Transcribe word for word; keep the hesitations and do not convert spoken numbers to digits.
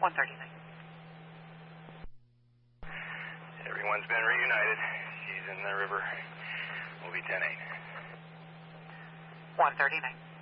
one thirty-nine. Everyone's been reunited. She's in the river. We'll be ten eight. one thirty-nine.